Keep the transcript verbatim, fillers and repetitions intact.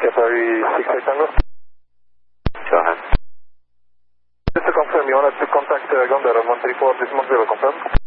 Qatari six eight Tango. Go ahead. Just to confirm, you wanted to contact uh, Gondar on one three four, this is Montreal, confirm?